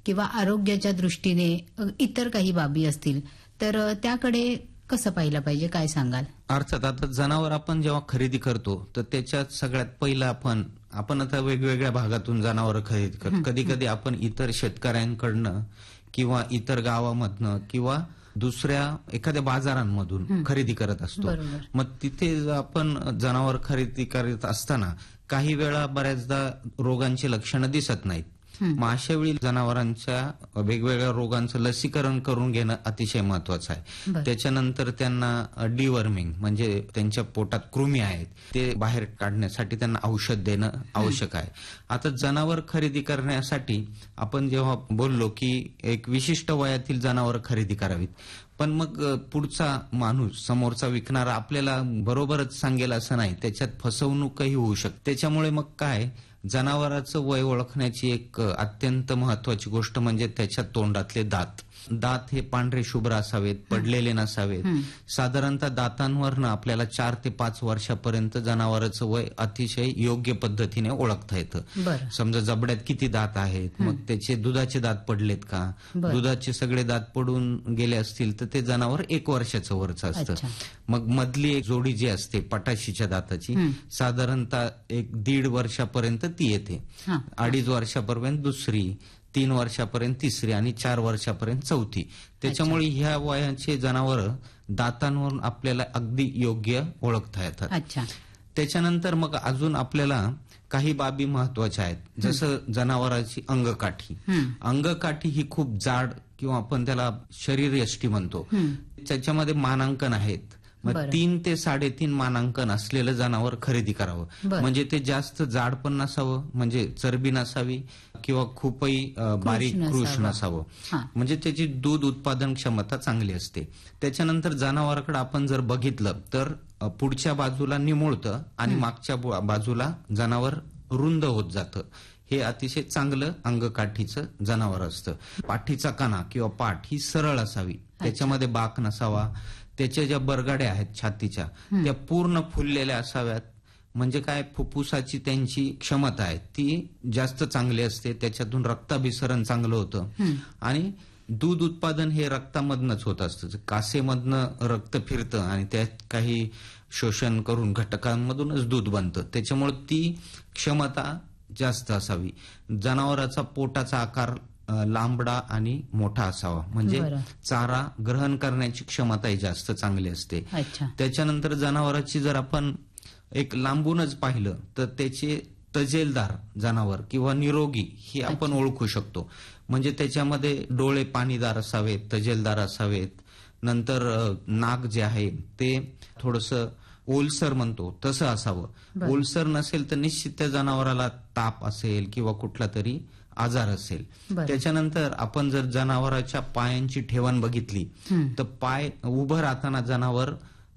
किंवा आरोग्याच्या दृष्टीने इतर काही बाबी असतील तर त्याकडे कसं पाहिलं पाहिजे, काय सांगाल? अर्थात आता जनावर आपण जेव्हा खरेदी करतो तर त्याच्यात सगळ्यात पहिलं आपण आता वेगवेगळ्या भागातून जनावर खरेदी करतो. कधी कधी आपण इतर शेतकऱ्यांकडनं किंवा इतर गावामधनं किंवा दुसऱ्या एखाद्या बाजारांमधून खरेदी करत असतो. मग तिथे आपण जनावर खरेदी करत असताना काही वेळा बऱ्याचदा रोगांची लक्षणं दिसत नाहीत. मग अशा वेळी जनावरांच्या वेगवेगळ्या रोगांचं लसीकरण करून घेणं अतिशय महत्वाचं आहे. त्याच्यानंतर त्यांना डिवर्मिंग म्हणजे त्यांच्या पोटात कृमी आहेत ते बाहेर काढण्यासाठी त्यांना औषध देणं आवश्यक आहे. आता जनावर खरेदी करण्यासाठी आपण जेव्हा बोललो की एक विशिष्ट वयातील जनावर खरेदी करावीत, पण मग पुढचा माणूस समोरचा विकणारा आपल्याला बरोबरच सांगेल असं नाही, त्याच्यात फसवणूकही होऊ शकते. त्याच्यामुळे मग काय, जनावराचं वय ओळखण्याची एक अत्यंत महत्वाची गोष्ट म्हणजे त्याच्या तोंडातले दात. दात हे पांढरे शुभ्र असावेत, पडलेले नसावेत. साधारणतः दातांवरनं आपल्याला 4 ते 5 वर्षापर्यंत जनावराचं वय अतिशय योग्य पद्धतीने ओळखता येतं. समजा जबड्यात किती दात आहेत, मग त्याचे दुधाचे दात पडलेत का, दुधाचे सगळे दात पडून गेले असतील तर ते जनावर 1 वर्षाचं वरचं असतं. मग मधली एक जोडी जी असते पटाशीच्या दाताची साधारणतः 1-1.5 वर्षापर्यंत ती येते, 2.5 वर्षापर्यंत दुसरी, 3 वर्षापर्यंत तिसरी आणि 4 वर्षापर्यंत चौथी. त्याच्यामुळे ह्या वयाचे जनावर दातांवरून आपल्याला अगदी योग्य ओळखता येतात. त्याच्यानंतर मग अजून आपल्याला काही बाबी महत्वाच्या आहेत, जसं जनावराची अंगकाठी. अंगकाठी ही खूप जाड किंवा आपण त्याला शरीरयष्टी म्हणतो, त्याच्यामध्ये मानांकन आहेत. मग 3 ते 3.5 मानांकन असलेलं जनावर खरेदी करावं. म्हणजे ते जास्त जाड पण नसावं, म्हणजे चरबी नसावी किंवा खूपही बारीक कृश नसावं, म्हणजे त्याची दूध उत्पादन क्षमता चांगली असते. त्याच्यानंतर जनावराकडे आपण जर बघितलं तर पुढच्या बाजूला निमुळतं आणि मागच्या बाजूला जनावर रुंद होत जातं. हे अतिशय चांगलं अंगकाठीचं जनावर असतं. पाठीचा कणा किंवा पाठ ही सरळ असावी, त्याच्यामध्ये बाक नसावा. त्याच्या ज्या बरगाड्या आहेत छातीच्या त्या पूर्ण फुललेल्या असाव्यात. म्हणजे काय, फुफ्फुसाची त्यांची क्षमता आहे ती जास्त चांगली असते, त्याच्यातून रक्ताभिसरण चांगलं होतं. आणि दूध उत्पादन हे रक्तामधनच होत असतं, कासेमधनं रक्त फिरतं आणि त्यात काही शोषण करून घटकांमधूनच दूध बनतं. त्याच्यामुळे ती क्षमता जास्त असावी. जनावराचा पोटाचा आकार लांबडा आणि मोठा असावा, म्हणजे चारा ग्रहण करण्याची क्षमताही जास्त चांगली असते. त्याच्यानंतर जनावराची जर आपण एक लांबूनच पाहिलं तर त्याचे तजेलदार जनावर किंवा निरोगी ही आपण ओळखू शकतो. म्हणजे त्याच्यामध्ये डोळे पाणीदार असावेत, तजेलदार असावेत. नंतर नाक जे आहे ते थोडंसं ओलसर म्हणतो तसं असावं. ओलसर नसेल तर निश्चित त्या जनावराला ताप असेल किंवा कुठला तरी आजार असेल. त्याच्यानंतर आपण जर जनावराच्या पायांची ठेवण बघितली तर पाय उभं राहताना जनावर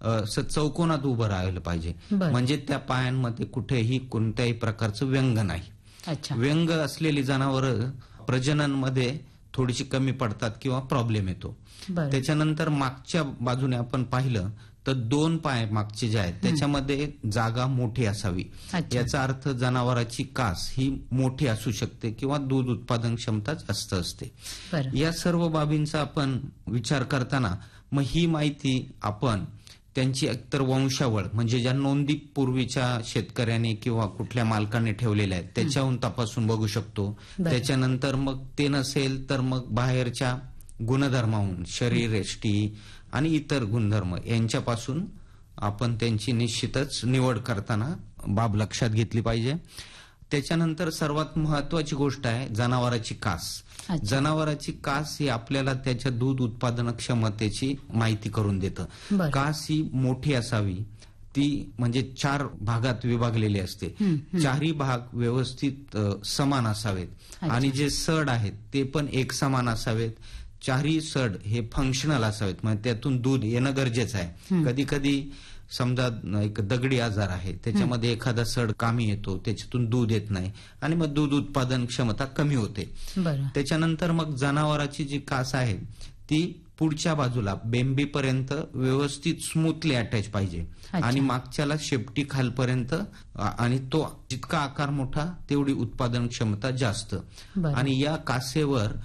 चौकोनात उभं राहायला पाहिजे, म्हणजे त्या पायांमध्ये कुठेही कोणत्याही प्रकारचं व्यंग नाही. व्यंग असलेली जनावरं प्रजननमध्ये थोडीशी कमी पडतात किंवा प्रॉब्लेम येतो. त्याच्यानंतर मागच्या बाजूने आपण पाहिलं तर 2 पाय मागचे जे आहेत त्याच्यामध्ये जागा मोठी असावी. याचा अर्थ जनावराची कास ही मोठी असू शकते किंवा दूध उत्पादन क्षमता जास्त असते. या सर्व बाबींचा आपण विचार करताना मग ही माहिती आपण त्यांची एकतर वंशावळ म्हणजे ज्या नोंदी पूर्वीच्या शेतकऱ्यांनी किंवा कुठल्या मालकाने ठेवलेल्या आहेत त्याच्याहून तपासून बघू शकतो. त्याच्यानंतर मग ते नसेल तर मग बाहेरच्या गुणधर्माहून शरीरयष्टी आणि इतर गुणधर्म यांच्यापासून आपण त्यांची निश्चितच निवड करताना बाब लक्षात घेतली पाहिजे. त्याच्यानंतर सर्वात महत्वाची गोष्ट आहे जनावराची कास. जनावराची कास ही आपल्याला त्याच्या दूध उत्पादन क्षमतेची माहिती करून देतं. कास ही मोठी असावी, ती म्हणजे 4 भागात विभागलेली असते. 4ही भाग व्यवस्थित समान असावेत आणि जे सड आहेत ते पण एक समान असावेत. 4ही सड हे फंक्शनल असावेत, म्हणजे त्यातून दूध येणं गरजेचं आहे. कधी कधी समजा एक दगडी आजार आहे, त्याच्यामध्ये एखादा सड कामी येतो, त्याच्यातून दूध येत नाही आणि मग दूध उत्पादन क्षमता कमी होते. त्याच्यानंतर मग जनावराची जी कास आहे ती पुढच्या बाजूला बेंबीपर्यंत व्यवस्थित स्मूथली अटॅच पाहिजे आणि मागच्याला शेपटी खालपर्यंत, आणि तो जितका आकार मोठा तेवढी उत्पादन क्षमता जास्त. आणि या कासेवर